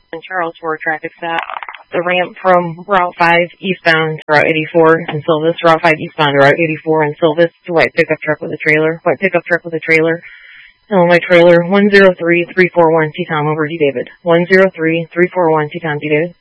in Charles for a traffic stop. The ramp from Route 5 eastbound to Route 84 in Silvis, Route 5 eastbound to Route 84 in Silvis, to white pickup truck with a trailer, Illinois trailer 103-341 Teton over D. David, 103-341 Teton D. David.